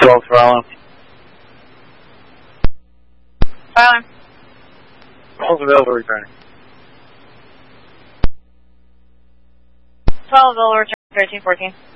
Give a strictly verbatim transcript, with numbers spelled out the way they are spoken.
twelve for Alan. Alan. twelve available, returning. twelve available, return thirteen fourteen.